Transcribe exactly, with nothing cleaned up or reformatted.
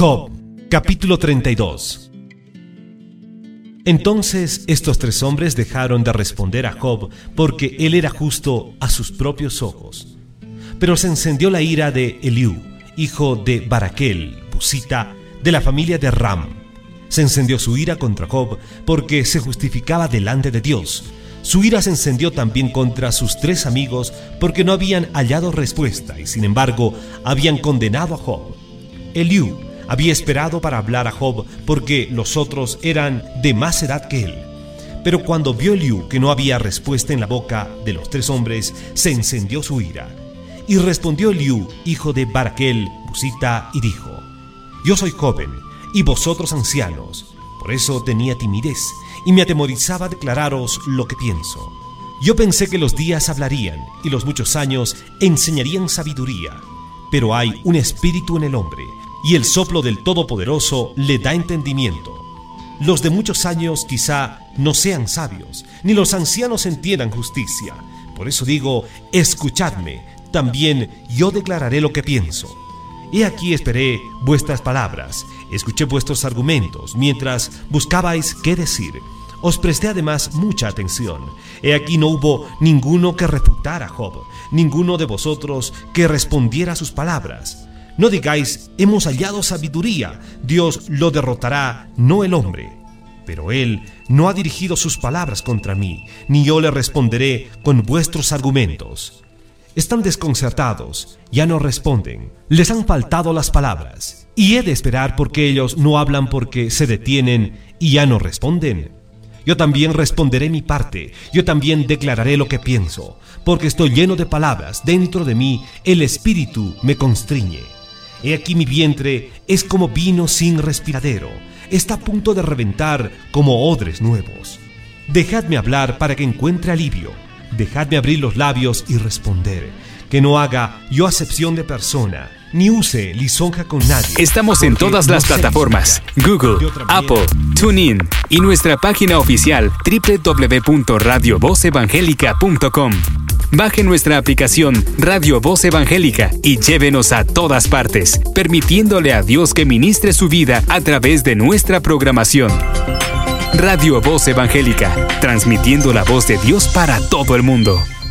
Job, capítulo treinta y dos. Entonces estos tres hombres dejaron de responder a Job porque él era justo a sus propios ojos. Pero se encendió la ira de Eliú, hijo de Baraquel, Busita, de la familia de Ram. Se encendió su ira contra Job porque se justificaba delante de Dios. Su ira se encendió también contra sus tres amigos porque no habían hallado respuesta y sin embargo habían condenado a Job. Eliú había esperado para hablar a Job porque los otros eran de más edad que él. Pero cuando vio Eliú que no había respuesta en la boca de los tres hombres, se encendió su ira. Y respondió Eliú, hijo de Baraquel, Busita, y dijo: Yo soy joven, y vosotros ancianos. Por eso tenía timidez, y me atemorizaba declararos lo que pienso. Yo pensé que los días hablarían, y los muchos años enseñarían sabiduría. Pero hay un espíritu en el hombre, y el soplo del Todopoderoso le da entendimiento. Los de muchos años quizá no sean sabios, ni los ancianos entiendan justicia. Por eso digo, escuchadme, también yo declararé lo que pienso. He aquí esperé vuestras palabras, escuché vuestros argumentos, mientras buscabais qué decir. Os presté además mucha atención. He aquí no hubo ninguno que refutara a Job, ninguno de vosotros que respondiera a sus palabras. No digáis, hemos hallado sabiduría, Dios lo derrotará, no el hombre. Pero él no ha dirigido sus palabras contra mí, ni yo le responderé con vuestros argumentos. Están desconcertados, ya no responden, les han faltado las palabras, y he de esperar porque ellos no hablan porque se detienen y ya no responden. Yo también responderé mi parte, yo también declararé lo que pienso, porque estoy lleno de palabras, dentro de mí el espíritu me constriñe. He aquí mi vientre es como vino sin respiradero, está a punto de reventar como odres nuevos. Dejadme hablar para que encuentre alivio, dejadme abrir los labios y responder, que no haga yo acepción de persona, ni use lisonja con nadie. Estamos en todas las plataformas: Google, Apple, TuneIn y nuestra página oficial doble u doble u doble u punto radio voz evangélica punto com. Baje nuestra aplicación Radio Voz Evangélica y llévenos a todas partes, permitiéndole a Dios que ministre su vida a través de nuestra programación. Radio Voz Evangélica, transmitiendo la voz de Dios para todo el mundo.